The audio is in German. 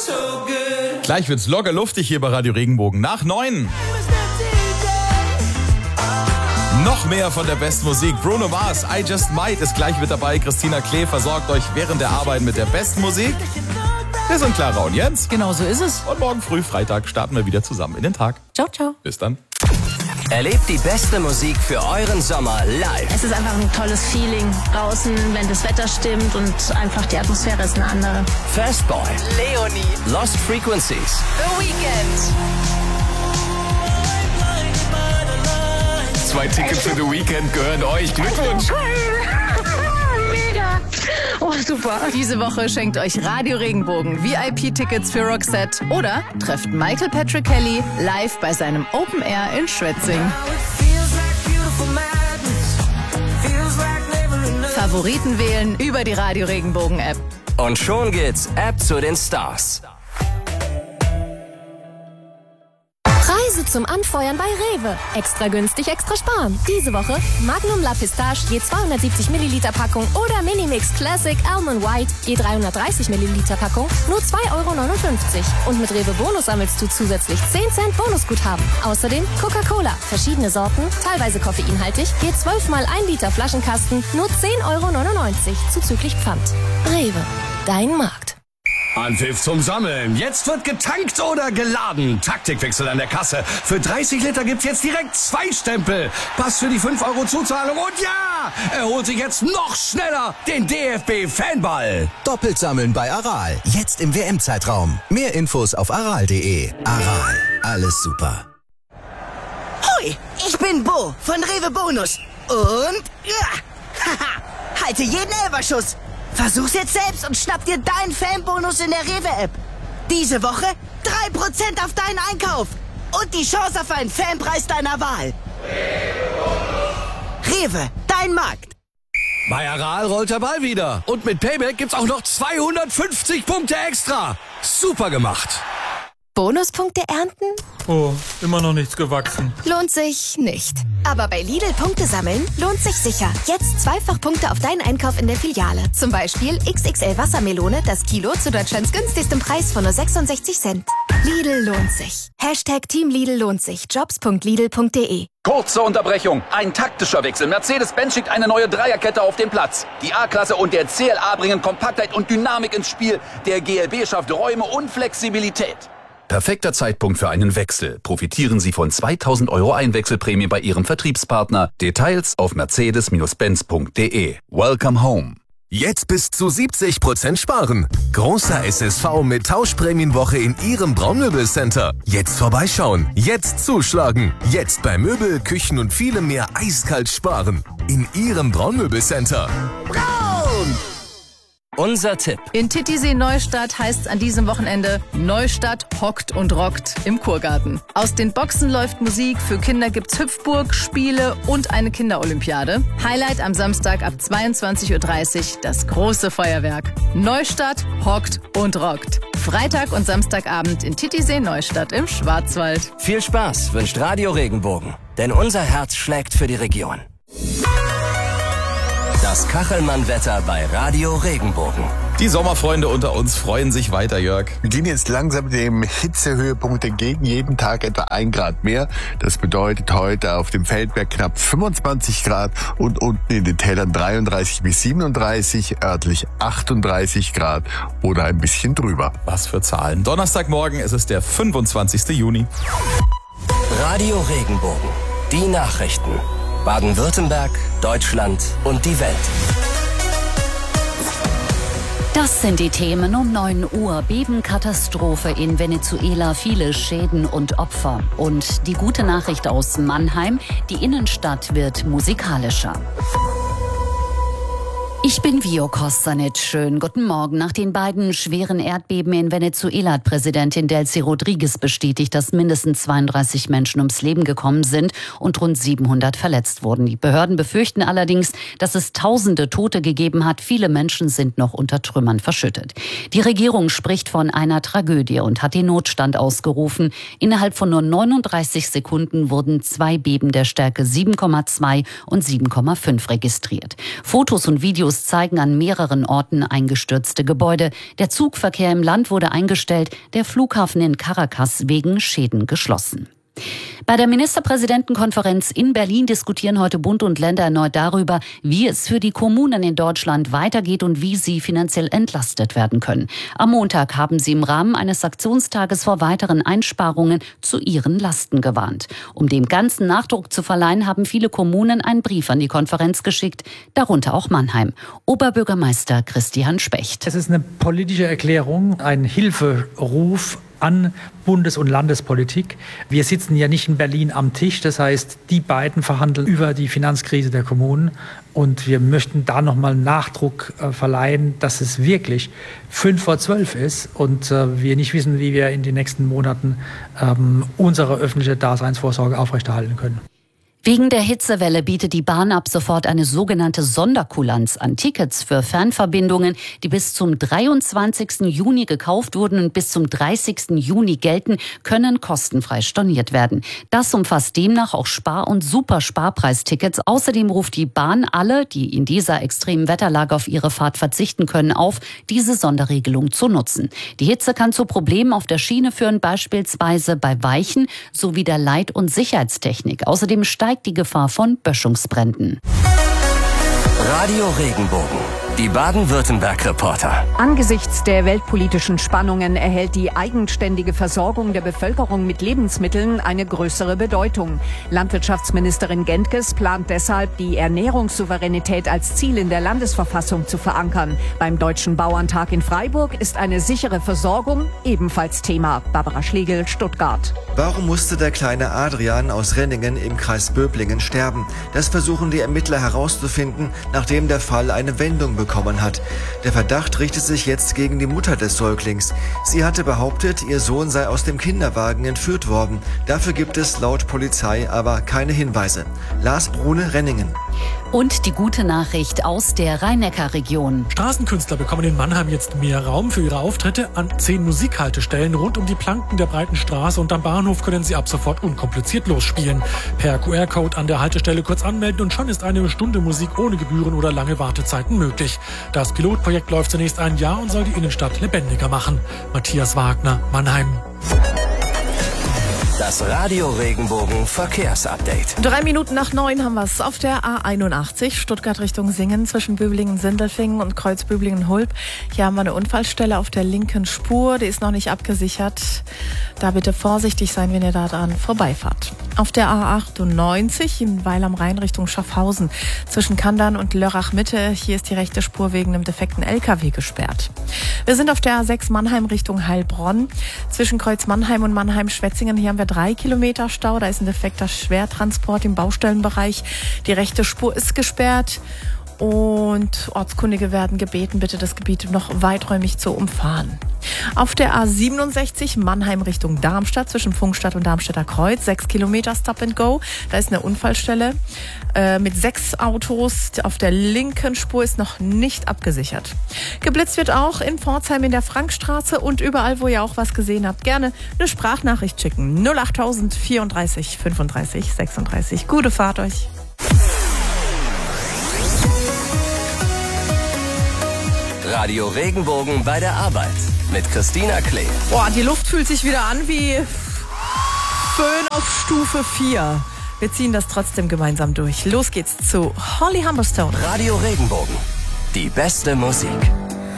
Gleich wird's locker luftig hier bei Radio Regenbogen. Nach 9. Noch mehr von der besten Musik. Bruno Mars, I Just Might ist gleich mit dabei. Christina Klee versorgt euch während der Arbeit mit der besten Musik. Wir sind Clara und Jens. Genau so ist es. Und morgen früh, Freitag, starten wir wieder zusammen in den Tag. Ciao, ciao. Bis dann. Erlebt die beste Musik für euren Sommer live. Es ist einfach ein tolles Feeling draußen, wenn das Wetter stimmt und einfach die Atmosphäre ist eine andere. Fastboy, Leonie, Lost Frequencies, The Weeknd. 2 Tickets für The Weeknd gehören euch. Glückwunsch. Mega. Oh, super. Diese Woche schenkt euch Radio Regenbogen VIP-Tickets für Roxette oder trefft Michael Patrick Kelly live bei seinem Open Air in Schwetzing. Favoriten wählen über die Radio Regenbogen App. und schon geht's ab zu den Stars. Preise zum Anfeuern bei Rewe. Extra günstig, extra sparen. Diese Woche Magnum La Pistache je 270 Milliliter Packung oder Minimix Classic Almond White je 330 Milliliter Packung nur 2,59 €. Und mit Rewe Bonus sammelst du zusätzlich 10 Cent Bonusguthaben. Außerdem Coca-Cola, verschiedene Sorten, teilweise koffeinhaltig, je 12 mal 1 Liter Flaschenkasten nur 10,99 € zuzüglich Pfand. Rewe, dein Markt. Anpfiff zum Sammeln. Jetzt wird getankt oder geladen. Taktikwechsel an der Kasse. Für 30 Liter gibt's jetzt direkt 2 Stempel. Pass für die 5 € Zuzahlung und ja, er holt sich jetzt noch schneller den DFB-Fanball. Doppelt sammeln bei Aral. Jetzt im WM-Zeitraum. Mehr Infos auf aral.de. Aral. Alles super. Hoi, ich bin Bo von Rewe Bonus. Und haha, halte jeden Elferschuss. Versuch's jetzt selbst und schnapp dir deinen Fanbonus in der Rewe-App. Diese Woche 3% auf deinen Einkauf und die Chance auf einen Fanpreis deiner Wahl. Rewe, dein Markt. Bei Aral rollt der Ball wieder. Und mit Payback gibt's auch noch 250 Punkte extra. Super gemacht. Bonuspunkte ernten? Oh, immer noch nichts gewachsen. Lohnt sich nicht. Aber bei Lidl Punkte sammeln lohnt sich sicher. Jetzt zweifach Punkte auf deinen Einkauf in der Filiale. Zum Beispiel XXL Wassermelone, das Kilo zu Deutschlands günstigstem Preis von nur 66 Cent. Lidl lohnt sich. Team Lidl lohnt sich. Jobs.lidl.de. Kurze Unterbrechung. Ein taktischer Wechsel. Mercedes-Benz schickt eine neue Dreierkette auf den Platz. Die A-Klasse und der CLA bringen Kompaktheit und Dynamik ins Spiel. Der GLB schafft Räume und Flexibilität. Perfekter Zeitpunkt für einen Wechsel. Profitieren Sie von 2.000 € Einwechselprämie bei Ihrem Vertriebspartner. Details auf mercedes-benz.de. Welcome home. Jetzt bis zu 70% sparen. Großer SSV mit Tauschprämienwoche in Ihrem Braunmöbelcenter. Jetzt vorbeischauen. Jetzt zuschlagen. Jetzt bei Möbel, Küchen und vielem mehr eiskalt sparen. In Ihrem Braunmöbelcenter. Braun! Unser Tipp. In Titisee Neustadt heißt es an diesem Wochenende: Neustadt hockt und rockt im Kurgarten. Aus den Boxen läuft Musik, für Kinder gibt's Hüpfburg, Spiele und eine Kinderolympiade. Highlight am Samstag ab 22:30 Uhr das große Feuerwerk. Neustadt hockt und rockt. Freitag und Samstagabend in Titisee Neustadt im Schwarzwald. Viel Spaß wünscht Radio Regenbogen, denn unser Herz schlägt für die Region. Das Kachelmann-Wetter bei Radio Regenbogen. Die Sommerfreunde unter uns freuen sich weiter, Jörg. Wir gehen jetzt langsam dem Hitzehöhepunkt entgegen. Jeden Tag etwa 1 Grad mehr. Das bedeutet heute auf dem Feldberg knapp 25 Grad und unten in den Tälern 33 bis 37, örtlich 38 Grad oder ein bisschen drüber. Was für Zahlen. Donnerstagmorgen ist es der 25. Juni. Radio Regenbogen. Die Nachrichten. Baden-Württemberg, Deutschland und die Welt. Das sind die Themen um 9 Uhr. Bebenkatastrophe in Venezuela, viele Schäden und Opfer. Und die gute Nachricht aus Mannheim, die Innenstadt wird musikalischer. Ich bin Vio Kostanic. Schönen guten Morgen. Nach den beiden schweren Erdbeben in Venezuela hat Präsidentin Delcy Rodriguez bestätigt, dass mindestens 32 Menschen ums Leben gekommen sind und rund 700 verletzt wurden. Die Behörden befürchten allerdings, dass es Tausende Tote gegeben hat. Viele Menschen sind noch unter Trümmern verschüttet. Die Regierung spricht von einer Tragödie und hat den Notstand ausgerufen. Innerhalb von nur 39 Sekunden wurden 2 Beben der Stärke 7,2 und 7,5 registriert. Fotos und Videos Videos zeigen an mehreren Orten eingestürzte Gebäude. Der Zugverkehr im Land wurde eingestellt, der Flughafen in Caracas wegen Schäden geschlossen. Bei der Ministerpräsidentenkonferenz in Berlin diskutieren heute Bund und Länder erneut darüber, wie es für die Kommunen in Deutschland weitergeht und wie sie finanziell entlastet werden können. Am Montag haben sie im Rahmen eines Aktionstages vor weiteren Einsparungen zu ihren Lasten gewarnt. Um dem Ganzen Nachdruck zu verleihen, haben viele Kommunen einen Brief an die Konferenz geschickt, darunter auch Mannheim. Oberbürgermeister Christian Specht. Es ist eine politische Erklärung, ein Hilferuf an Bundes- und Landespolitik. Wir sitzen ja nicht in Berlin am Tisch, das heißt, die beiden verhandeln über die Finanzkrise der Kommunen und wir möchten da nochmal Nachdruck verleihen, dass es wirklich 11:55 ist und wir nicht wissen, wie wir in den nächsten Monaten unsere öffentliche Daseinsvorsorge aufrechterhalten können. Wegen der Hitzewelle bietet die Bahn ab sofort eine sogenannte Sonderkulanz an Tickets für Fernverbindungen, die bis zum 23. Juni gekauft wurden und bis zum 30. Juni gelten, können kostenfrei storniert werden. Das umfasst demnach auch Spar- und Supersparpreistickets. Außerdem ruft die Bahn alle, die in dieser extremen Wetterlage auf ihre Fahrt verzichten können, auf, diese Sonderregelung zu nutzen. Die Hitze kann zu Problemen auf der Schiene führen, beispielsweise bei Weichen sowie der Leit- und Sicherheitstechnik. Außerdem steigt die Gefahr von Böschungsbränden. Radio Regenbogen, die Baden-Württemberg-Reporter. Angesichts der weltpolitischen Spannungen erhält die eigenständige Versorgung der Bevölkerung mit Lebensmitteln eine größere Bedeutung. Landwirtschaftsministerin Gentges plant deshalb, die Ernährungssouveränität als Ziel in der Landesverfassung zu verankern. Beim Deutschen Bauerntag in Freiburg ist eine sichere Versorgung ebenfalls Thema. Barbara Schlegel, Stuttgart. Warum musste der kleine Adrian aus Renningen im Kreis Böblingen sterben? Das versuchen die Ermittler herauszufinden, nachdem der Fall eine Wendung bekommen hat. Der Verdacht richtet sich jetzt gegen die Mutter des Säuglings. Sie hatte behauptet, ihr Sohn sei aus dem Kinderwagen entführt worden. Dafür gibt es laut Polizei aber keine Hinweise. Lars Brune, Renningen. Und die gute Nachricht aus der Rhein-Neckar-Region. Straßenkünstler bekommen in Mannheim jetzt mehr Raum für ihre Auftritte. An 10 Musikhaltestellen rund um die Planken der Breiten Straße und am Bahnhof können sie ab sofort unkompliziert losspielen. Per QR-Code an der Haltestelle kurz anmelden und schon ist eine Stunde Musik ohne Gebühren oder lange Wartezeiten möglich. Das Pilotprojekt läuft zunächst ein Jahr und soll die Innenstadt lebendiger machen. Matthias Wagner, Mannheim. Das Radio Regenbogen Verkehrsupdate. 3 Minuten nach 9 haben wir es auf der A81 Stuttgart Richtung Singen zwischen Böblingen-Sindelfingen und Kreuzböblingen-Hulb. Hier haben wir eine Unfallstelle auf der linken Spur, die ist noch nicht abgesichert. Da bitte vorsichtig sein, wenn ihr da dran vorbeifahrt. Auf der A98 in Weil am Rhein Richtung Schaffhausen zwischen Kandern und Lörrach-Mitte. Hier ist die rechte Spur wegen einem defekten LKW gesperrt. Wir sind auf der A6 Mannheim Richtung Heilbronn zwischen Kreuz Mannheim und Mannheim-Schwetzingen. Hier haben wir 3 Kilometer Stau. Da ist ein defekter Schwertransport im Baustellenbereich. Die rechte Spur ist gesperrt. Und Ortskundige werden gebeten, bitte das Gebiet noch weiträumig zu umfahren. Auf der A67 Mannheim Richtung Darmstadt zwischen Pfungstadt und Darmstädter Kreuz 6 Kilometer Stop and Go. Da ist eine Unfallstelle mit 6 Autos. Auf der linken Spur ist noch nicht abgesichert. Geblitzt wird auch in Pforzheim in der Frankstraße und überall, wo ihr auch was gesehen habt, gerne eine Sprachnachricht schicken. 08000 34 35 36. Gute Fahrt euch. Radio Regenbogen bei der Arbeit mit Christina Klee. Boah, die Luft fühlt sich wieder an wie Föhn auf Stufe 4. Wir ziehen das trotzdem gemeinsam durch. Los geht's zu Holly Humberstone. Radio Regenbogen, die beste Musik.